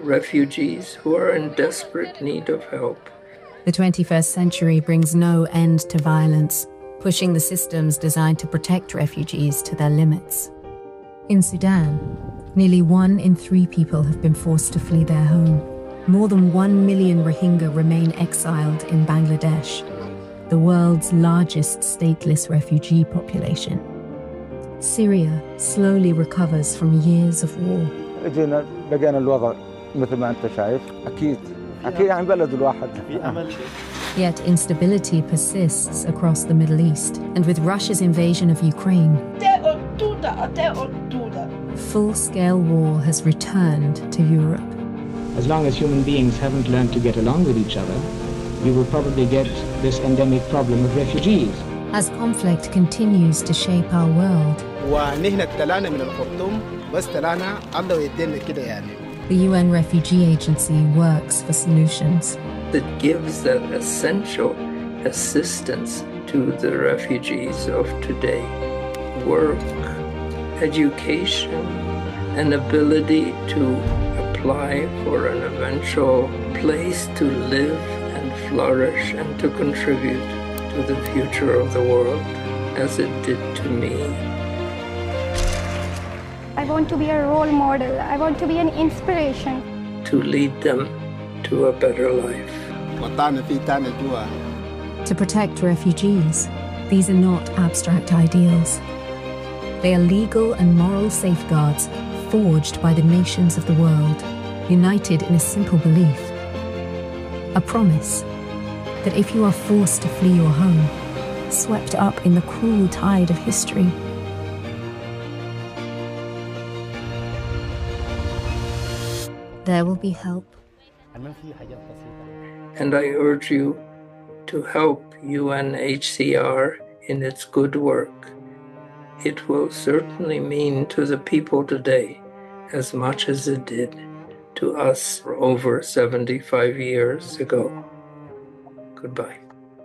refugees who are in desperate need of help. The 21st century brings no end to violence, pushing the systems designed to protect refugees to their limits. In Sudan, nearly 1 in 3 people have been forced to flee their home. More than 1 million Rohingya remain exiled in Bangladesh, the world's largest stateless refugee population. Syria slowly recovers from years of war. Yet instability persists across the Middle East, and with Russia's invasion of Ukraine, full-scale war has returned to Europe. As long as human beings haven't learned to get along with each other, we will probably get this endemic problem of refugees. As conflict continues to shape our world, the UN Refugee Agency works for solutions that gives that essential assistance to the refugees of today. Work, education, an ability to apply for an eventual place to live and flourish and to contribute to the future of the world as it did to me. I want to be a role model. I want to be an inspiration. To lead them to a better life. To protect refugees, these are not abstract ideals. They are legal and moral safeguards forged by the nations of the world, united in a simple belief. A promise that if you are forced to flee your home, swept up in the cruel tide of history, there will be help. And I urge you to help UNHCR in its good work. It will certainly mean to the people today as much as it did to us over 75 years ago. Goodbye.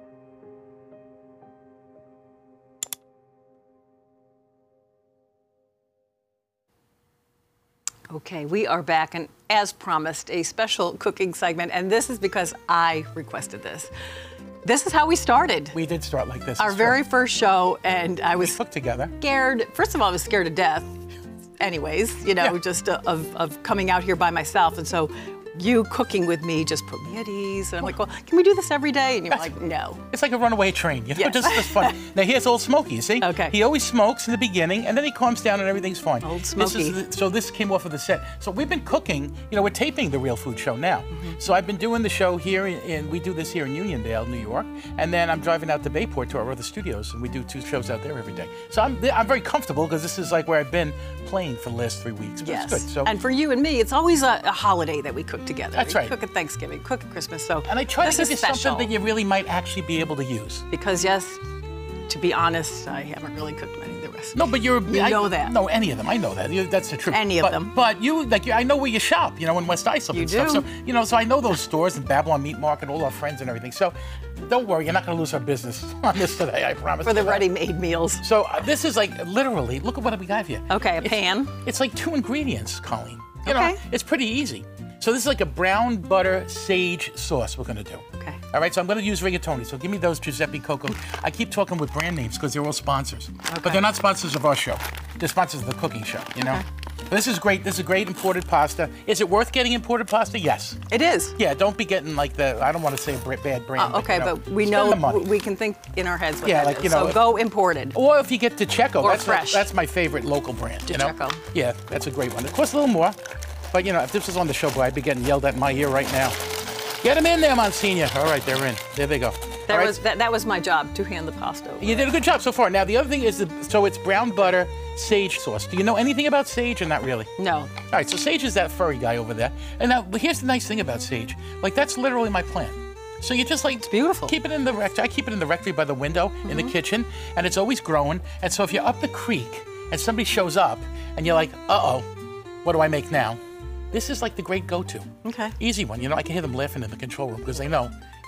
Okay, we are back, and as promised, a special cooking segment, and this is because I requested this. This is how we started. We did start like this. Our very first show, and I was cooked together. Scared. First of all, I was scared to death. Anyways, you know, just of coming out here by myself, and so you cooking with me just put me at ease. And I'm like, well, can we do this every day? And you're like, no. It's like a runaway train, you know, Yes. just fun. Now here's Old Smokey, you see? Okay. He always smokes in the beginning, and then he calms down and everything's fine. Old Smokey. So this came off of the set. So we've been cooking, you know, we're taping the Real Food Show now. So I've been doing the show here, we do this here in Uniondale, New York, and then I'm driving out to Bayport to our other studios, and we do 2 shows out there every day. So I'm very comfortable, because this is like where I've been playing for the last 3 weeks. But Yes. it's good. So, and for you and me, it's always a holiday that we cook together. That's We right. cook at Thanksgiving, cook at Christmas. So and I try to this give is you special. something that you really might actually be able to use. Because yes, to be honest, I haven't really cooked many of the recipes. No, but You know that. No, any of them. I know that. That's the truth. Any of them. But you, I know where you shop, you know, in West Islip You and stuff. do. So, so I know those stores and Babylon Meat Market, all our friends and everything. So don't worry, you're not going to lose our business on this today, I promise. For the you that. ready-made meals. So this is like, literally, look at what we got here. Okay, a pan. It's like 2 ingredients, Colleen. You know, Okay. it's pretty easy. So this is like a brown butter sage sauce we're going to do. Okay. All right, so I'm going to use rigatoni. So give me those Giuseppe Coco. I keep talking with brand names because they're all sponsors. But they're not sponsors of our show. They're sponsors of the cooking show, you know? But this is great. This is great imported pasta. Is it worth getting imported pasta? Yes. It is. Yeah, don't be getting like I don't want to say a bad brand. Okay, you know, but we spend the know money. we can think in our heads what Yeah, that like, is. you know, So go imported. Or if you get DiCecco, Or that's fresh. that's my favorite local brand. You know? DiCecco. Yeah, that's a great one. It costs a little more, but you know, if this was on the show, boy, I'd be getting yelled at in my ear right now. Get them in there, Monsignor. All right, they're in. There they go. That was my job, to hand the pasta over. You did a good job so far. Now, the other thing is, so it's brown butter, sage sauce. Do you know anything about sage or not really? No. All right, so sage is that furry guy over there. And now, here's the nice thing about sage. Like, that's literally my plant. So you just like, it's beautiful. Keep it in the rectory. I keep it in the rectory by the window in the kitchen, and it's always growing. And so if you're up the creek and somebody shows up and you're like, uh-oh, what do I make now? This is like the great go-to. Okay. Easy one. You know, I can hear them laughing in the control room because they know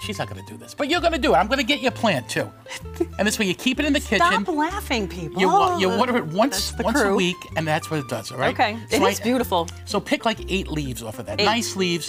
she's not going to do this. But you're going to do it. I'm going to get you a plant, too. And this way you keep it in the kitchen. Stop laughing, people. You water it once a week, and that's what it does, all right? Okay. So It is beautiful. So pick like 8 leaves off of that. 8. Nice leaves.